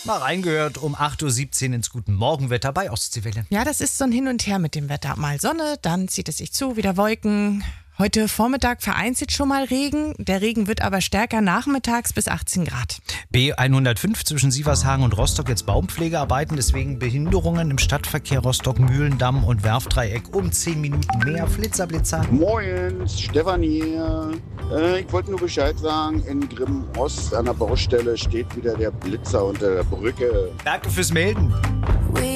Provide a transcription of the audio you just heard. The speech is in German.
Mal reingehört um 8.17 Uhr ins Guten Morgenwetter bei Ostseewelle. Ja, das ist so ein Hin und Her mit dem Wetter. Mal Sonne, dann zieht es sich zu, wieder Wolken. Heute Vormittag vereinzelt schon mal Regen. Der Regen wird aber stärker nachmittags bis 18 Grad. B105 zwischen Sievershagen und Rostock jetzt Baumpflegearbeiten, deswegen Behinderungen im Stadtverkehr Rostock-Mühlendamm und Werfdreieck um 10 Minuten mehr. Flitzer. Moin, Stefan hier. Ich wollte nur Bescheid sagen, in Grimm Ost an der Baustelle steht wieder der Blitzer unter der Brücke. Danke fürs Melden.